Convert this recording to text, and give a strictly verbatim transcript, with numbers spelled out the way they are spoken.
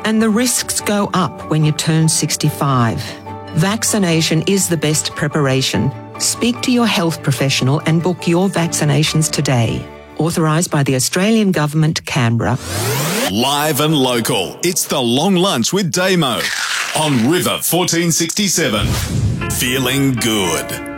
and the risks go up when you turn sixty-five. Vaccination is the best preparation. Speak to your health professional and book your vaccinations today. Authorised by the Australian Government, Canberra. Live and local. It's the Long Lunch with Damo on River fourteen sixty-seven. Feeling good.